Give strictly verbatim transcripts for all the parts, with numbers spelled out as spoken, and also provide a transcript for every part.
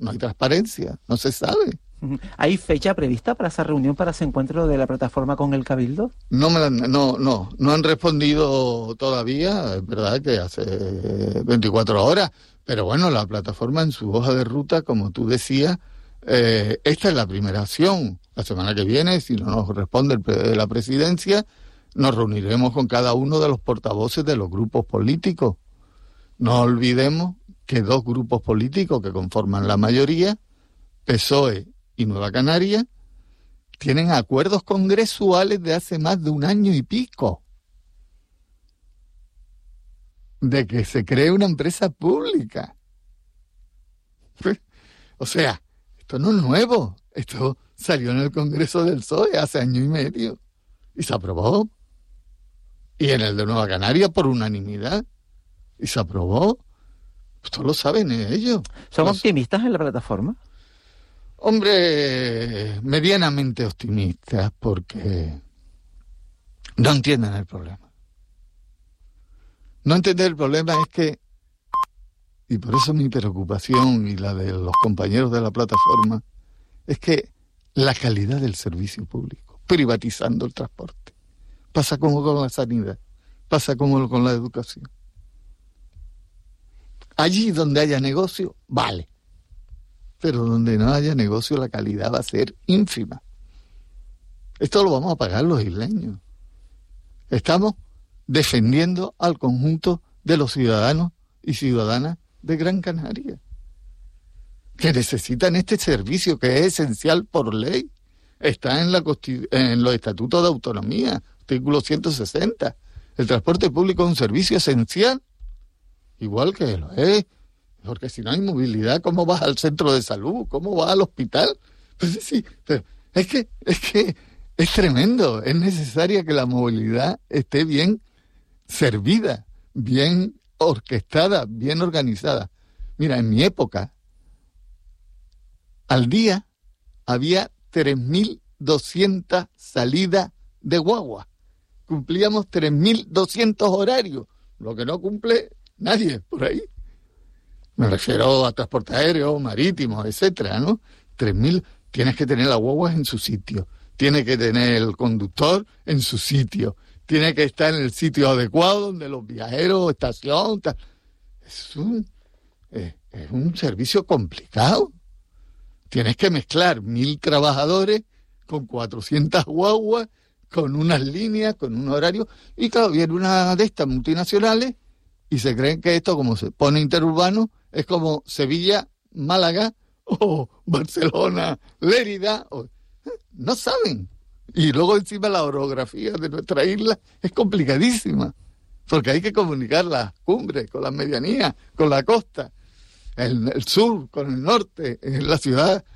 no hay transparencia, no se sabe. ¿Hay fecha prevista para esa reunión, para ese encuentro de la plataforma con el Cabildo? No me la, no, no, no han respondido todavía, es verdad que hace veinticuatro horas, pero bueno, la plataforma en su hoja de ruta, como tú decías, eh, esta es la primera acción. La semana que viene, si no nos responde el, la presidencia, nos reuniremos con cada uno de los portavoces de los grupos políticos. No olvidemos que dos grupos políticos que conforman la mayoría, P S O E y Nueva Canaria, tienen acuerdos congresuales de hace más de un año y pico de que se cree una empresa pública. O sea, esto no es nuevo, esto salió en el Congreso del P S O E hace año y medio y se aprobó. Y en el de Nueva Canaria por unanimidad y se aprobó. Esto lo saben ellos. ¿Son Los... optimistas en la plataforma? Hombre, medianamente optimistas porque no entienden el problema. No entender el problema es que, y por eso mi preocupación y la de los compañeros de la plataforma, es que la calidad del servicio público, privatizando el transporte, pasa como con la sanidad, pasa como con la educación. Allí donde haya negocio, vale. Pero donde no haya negocio, la calidad va a ser ínfima. Esto lo vamos a pagar los isleños. Estamos defendiendo al conjunto de los ciudadanos y ciudadanas de Gran Canaria, que necesitan este servicio que es esencial por ley. Está en, la constitu- en los estatutos de autonomía, artículo ciento sesenta. El transporte público es un servicio esencial, igual que lo es. Porque si no hay movilidad, ¿cómo vas al centro de salud? ¿Cómo vas al hospital? Pues sí, pero es que, es que es tremendo. Es necesaria que la movilidad esté bien servida, bien orquestada, bien organizada. Mira, en mi época, al día había tres mil doscientas salidas de guagua. Cumplíamos tres mil doscientos horarios, lo que no cumple nadie por ahí. Me refiero a transporte aéreo, marítimo, etcétera, ¿no? tres mil, tienes que tener la guagua en su sitio, tiene que tener el conductor en su sitio, tiene que estar en el sitio adecuado donde los viajeros, estación, tal. Es un, eh, es un servicio complicado. Tienes que mezclar mil trabajadores con cuatrocientas guaguas, con unas líneas, con un horario, y claro, viene una de estas multinacionales y se creen que esto, como se pone interurbano, es como Sevilla, Málaga, o Barcelona, Lérida. O... No saben. Y luego encima la orografía de nuestra isla es complicadísima, porque hay que comunicar las cumbres con las medianías, con la costa, el, el sur con el norte, en la ciudad.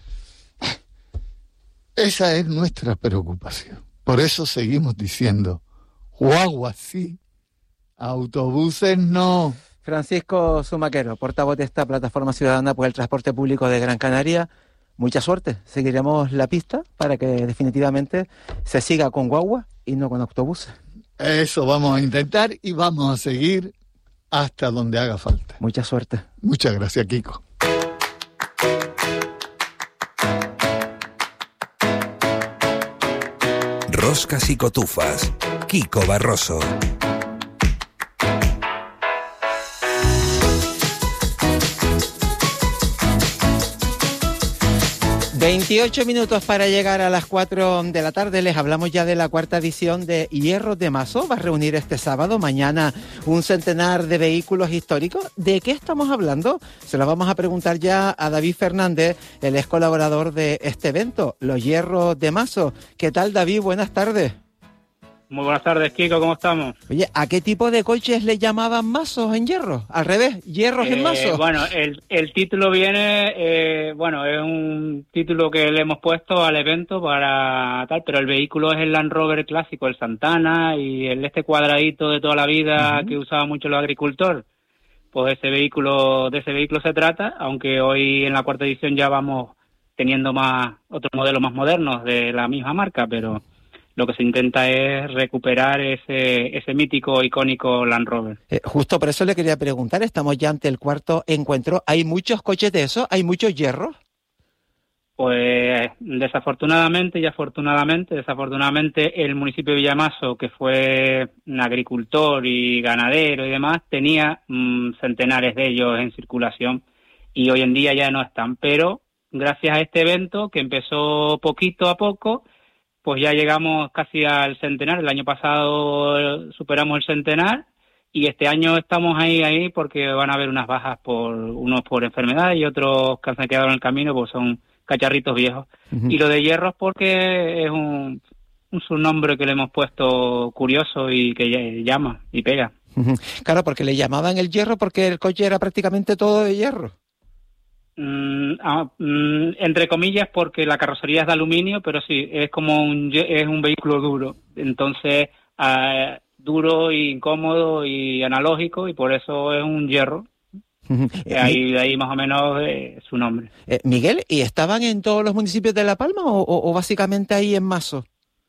Esa es nuestra preocupación. Por eso seguimos diciendo, guaguas sí, autobuses no. Francisco Zumaquero, portavoz de esta plataforma ciudadana por el transporte público de Gran Canaria, mucha suerte. Seguiremos la pista para que definitivamente se siga con guagua y no con autobuses. Eso vamos a intentar y vamos a seguir hasta donde haga falta. Mucha suerte. Muchas gracias, Kiko. Roscas y cotufas. Kiko Barroso. veintiocho minutos para llegar a las cuatro de la tarde. Les hablamos ya de la cuarta edición de Hierros de Mazo. Va a reunir este sábado, mañana, un centenar de vehículos históricos. ¿De qué estamos hablando? Se lo vamos a preguntar ya a David Fernández, el ex colaborador de este evento, los Hierros de Mazo. ¿Qué tal, David? Buenas tardes. Muy buenas tardes, Kiko, ¿cómo estamos? Oye, ¿a qué tipo de coches le llamaban mazos en hierro? Al revés, hierros eh, en mazos. Bueno, el, el título viene, eh, bueno, es un título que le hemos puesto al evento para tal, pero el vehículo es el Land Rover clásico, el Santana, y el este cuadradito de toda la vida uh-huh. que usaba mucho los agricultores. Pues ese vehículo, de ese vehículo se trata, aunque hoy en la cuarta edición ya vamos teniendo más otros modelos más modernos de la misma marca, pero lo que se intenta es recuperar ese ese mítico, icónico Land Rover. Eh, justo por eso le quería preguntar, estamos ya ante el cuarto encuentro, ¿hay muchos coches de esos? ¿Hay muchos hierros? Pues desafortunadamente y afortunadamente, desafortunadamente el municipio de Villamaso, que fue un agricultor y ganadero y demás, tenía mmm, centenares de ellos en circulación y hoy en día ya no están, pero gracias a este evento que empezó poquito a poco, pues ya llegamos casi al centenar. El año pasado superamos el centenar y este año estamos ahí ahí porque van a haber unas bajas, por unos por enfermedad y otros que han quedado en el camino, pues son cacharritos viejos. Uh-huh. Y lo de hierros porque es un, un subnombre que le hemos puesto curioso y que llama y pega. Uh-huh. Claro, porque le llamaban el hierro porque el coche era prácticamente todo de hierro. Mm, ah, mm, entre comillas, porque la carrocería es de aluminio, pero sí, es como un, es un vehículo duro. Entonces, uh, duro y incómodo y analógico, y por eso es un hierro. Uh-huh. Ahí, de ahí más o menos eh, su nombre. Eh, Miguel, ¿y estaban en todos los municipios de La Palma o, o, o básicamente ahí en Maso?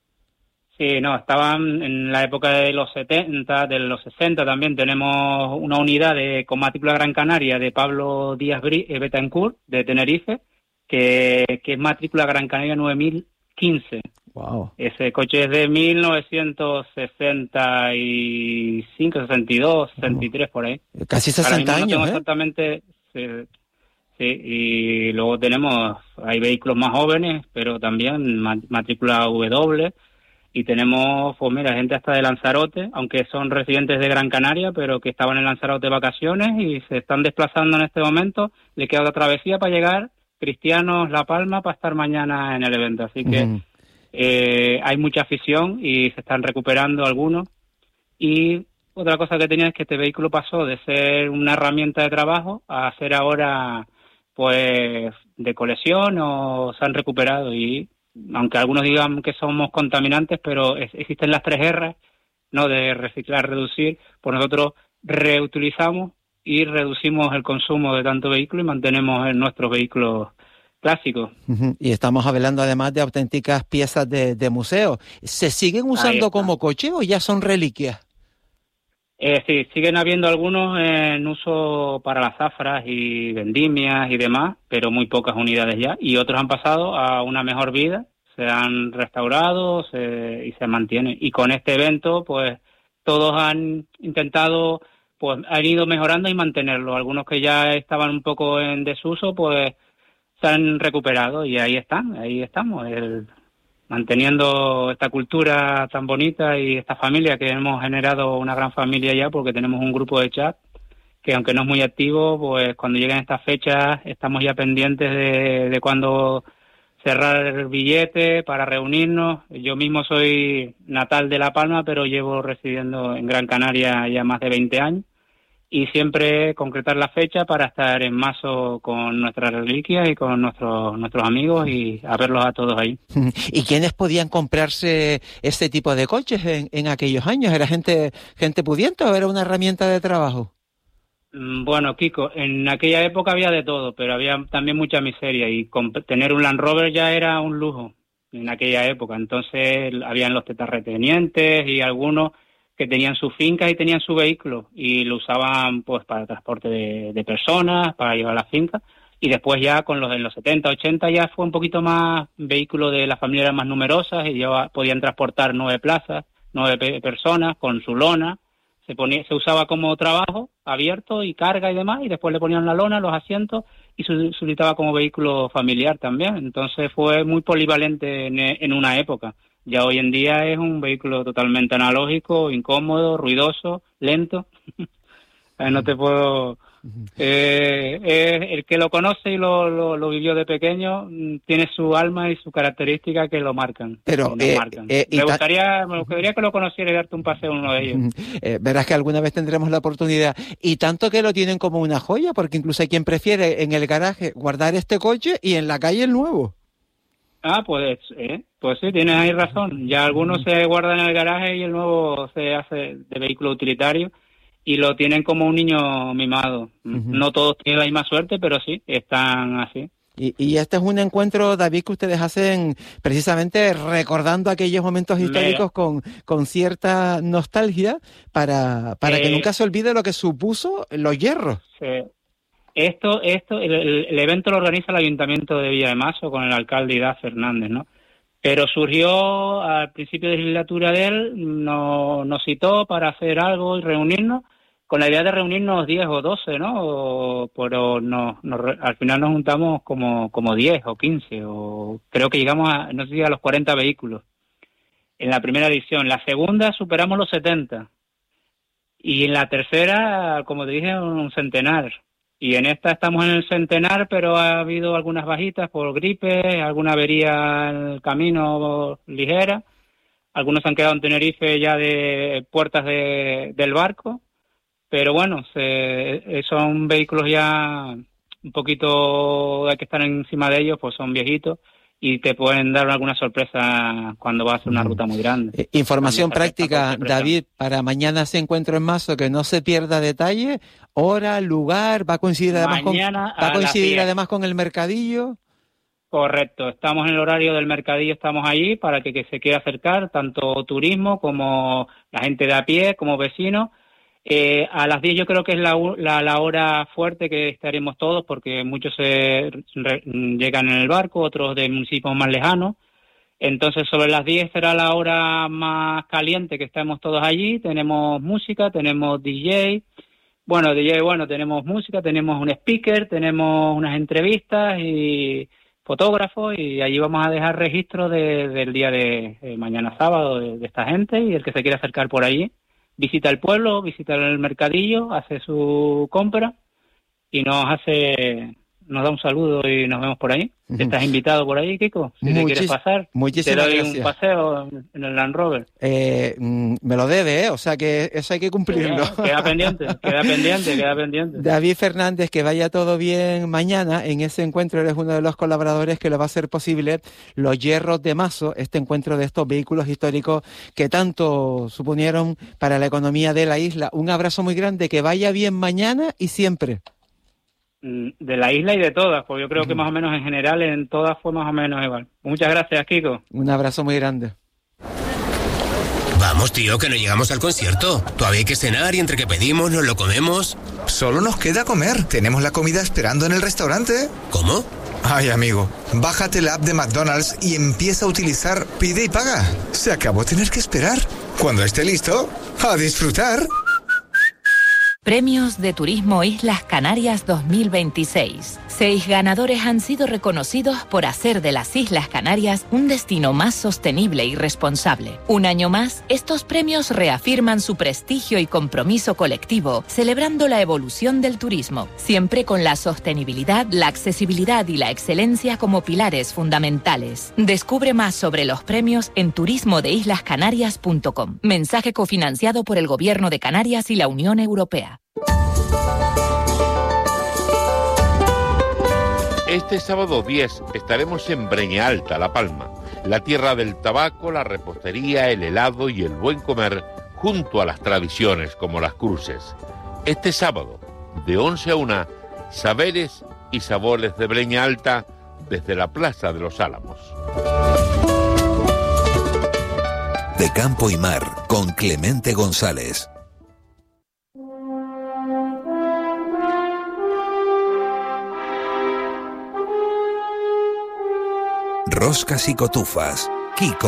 Sí, no, estaban en la época de los setenta, de los sesenta también. Tenemos una unidad de, con matrícula Gran Canaria de Pablo Díaz Betancourt, de Tenerife, que, que es matrícula Gran Canaria nueve mil quince. Wow. Ese coche es de mil novecientos sesenta y cinco, sesenta y dos, sesenta y tres, por ahí. Casi sesenta años, no tengo ¿eh? Exactamente, sí, sí, y luego tenemos, hay vehículos más jóvenes, pero también matrícula W, y tenemos, pues mira, gente hasta de Lanzarote, aunque son residentes de Gran Canaria, pero que estaban en Lanzarote de vacaciones y se están desplazando en este momento. Le queda otra travesía para llegar, Cristianos, La Palma, para estar mañana en el evento, así que... Uh-huh. Eh, hay mucha afición y se están recuperando algunos. Y otra cosa que tenía es que este vehículo pasó de ser una herramienta de trabajo a ser ahora pues de colección, o se han recuperado. Y aunque algunos digan que somos contaminantes, pero es, existen las tres erres, ¿no?, de reciclar, reducir. Pues nosotros reutilizamos y reducimos el consumo de tanto vehículo y mantenemos nuestros vehículos clásicos. Uh-huh. Y estamos hablando además de auténticas piezas de, de museo. ¿Se siguen usando como coche o ya son reliquias? Eh, sí, siguen habiendo algunos en uso para las zafras y vendimias y demás, pero muy pocas unidades ya, y otros han pasado a una mejor vida, se han restaurado se, y se mantienen. Y con este evento, pues todos han intentado, pues han ido mejorando y mantenerlo. Algunos que ya estaban un poco en desuso, pues se han recuperado y ahí están, ahí estamos, el, manteniendo esta cultura tan bonita y esta familia que hemos generado, una gran familia ya, porque tenemos un grupo de chat que, aunque no es muy activo, pues cuando lleguen estas fechas estamos ya pendientes de, de cuándo cerrar el billete para reunirnos. Yo mismo soy natal de La Palma, pero llevo residiendo en Gran Canaria ya más de veinte años. Y siempre concretar la fecha para estar en Maso con nuestras reliquias y con nuestros nuestros amigos y a verlos a todos ahí. ¿Y quiénes podían comprarse este tipo de coches en, en aquellos años? ¿Era gente gente pudiente o era una herramienta de trabajo? Bueno, Kiko, en aquella época había de todo, pero había también mucha miseria y comp- tener un Land Rover ya era un lujo en aquella época. Entonces habían los terratenientes y algunos que tenían sus fincas y tenían su vehículo y lo usaban pues para transporte de, de personas, para llevar a las fincas. Y después ya con los en los setenta, ochenta ya fue un poquito más vehículo de las familias más numerosas y ya podían transportar nueve plazas, nueve pe- personas con su lona. Se ponía, se usaba como trabajo abierto y carga y demás, y después le ponían la lona, los asientos, y se utilizaba como vehículo familiar también. Entonces fue muy polivalente en, en una época. Ya hoy en día es un vehículo totalmente analógico, incómodo, ruidoso, lento. No te puedo... Eh, eh, el que lo conoce y lo, lo, lo vivió de pequeño tiene su alma y su característica que lo marcan. Pero lo eh, marcan. Eh, me gustaría, me gustaría que lo conociera y darte un paseo en uno de ellos. Eh, verás que alguna vez tendremos la oportunidad. Y tanto que lo tienen como una joya, porque incluso hay quien prefiere en el garaje guardar este coche y en la calle el nuevo. Ah, pues, eh, pues sí, tienes ahí razón. Ya algunos se guardan en el garaje y el nuevo se hace de vehículo utilitario y lo tienen como un niño mimado. Uh-huh. No todos tienen la misma suerte, pero sí, están así. Y, y este es un encuentro, David, que ustedes hacen precisamente recordando aquellos momentos históricos con, con cierta nostalgia para, para eh, que nunca se olvide lo que supuso los hierros. Sí. Esto, esto, el, el evento lo organiza el Ayuntamiento de Villademaso con el alcalde Idaz Fernández, ¿no? Pero surgió al principio de legislatura de él, nos, nos citó para hacer algo y reunirnos, con la idea de reunirnos diez o doce, ¿no? O, pero no, no, al final nos juntamos como, como diez o quince, o creo que llegamos a, no sé si a los cuarenta vehículos en la primera edición. La segunda superamos los setenta. Y en la tercera, como te dije, un centenar. Y en esta estamos en el centenar, pero ha habido algunas bajitas por gripe, alguna avería en el camino ligera. Algunos han quedado en Tenerife ya de puertas de, del barco. Pero bueno, se, son vehículos ya un poquito, hay que estar encima de ellos, pues son viejitos. Y te pueden dar alguna sorpresa cuando vas a hacer una ruta muy grande. Información práctica, David, para mañana ese encuentro en Mazo, que no se pierda detalle, hora, lugar, va a coincidir además, con, va a coincidir además con el mercadillo. Correcto, estamos en el horario del mercadillo, estamos allí para que, que se quiera acercar, tanto turismo como la gente de a pie, como vecinos. Eh, a las diez yo creo que es la, la, la hora fuerte que estaremos todos, porque muchos se re, llegan en el barco, otros de municipios más lejanos. Entonces sobre las diez será la hora más caliente que estemos todos allí. Tenemos música, tenemos D J. Bueno, D J, bueno, tenemos música, tenemos un speaker, tenemos unas entrevistas y fotógrafos, y allí vamos a dejar registro de, del día de eh, mañana sábado de, de esta gente, y el que se quiera acercar por allí visita el pueblo, visita el mercadillo, hace su compra y nos hace, nos da un saludo y nos vemos por ahí. Uh-huh. ¿Estás invitado por ahí, Kiko? Si Muchis- te quieres pasar, te doy gracias. Un paseo en el Land Rover. Eh, me lo debe, ¿eh? O sea que eso hay que cumplirlo. Sí, queda pendiente, queda pendiente, queda pendiente. David Fernández, que vaya todo bien mañana. En ese encuentro eres uno de los colaboradores que lo va a hacer posible. Los Hierros de Mazo, este encuentro de estos vehículos históricos que tanto suponieron para la economía de la isla. Un abrazo muy grande, que vaya bien mañana y siempre. De la isla y de todas, pues yo creo que más o menos en general en todas fue más o menos igual. Muchas gracias, Kiko. Un abrazo muy grande. Vamos, tío, que no llegamos al concierto. Todavía hay que cenar y entre que pedimos nos lo comemos. Solo nos queda comer. Tenemos la comida esperando en el restaurante. ¿Cómo? Ay, amigo, bájate la app de McDonald's y empieza a utilizar Pide y Paga. Se acabó tener que esperar. Cuando esté listo, a disfrutar. Premios de Turismo Islas Canarias dos mil veintiséis. Seis ganadores han sido reconocidos por hacer de las Islas Canarias un destino más sostenible y responsable. Un año más, estos premios reafirman su prestigio y compromiso colectivo, celebrando la evolución del turismo, siempre con la sostenibilidad, la accesibilidad y la excelencia como pilares fundamentales. Descubre más sobre los premios en turismo de islas canarias punto com. Mensaje cofinanciado por el Gobierno de Canarias y la Unión Europea. Este sábado diez estaremos en Breña Alta, La Palma, la tierra del tabaco, la repostería, el helado y el buen comer, junto a las tradiciones como las cruces. Este sábado, de once a una, saberes y sabores de Breña Alta desde la Plaza de los Álamos. De Campo y Mar, con Clemente González. Roscas y cotufas, Kiko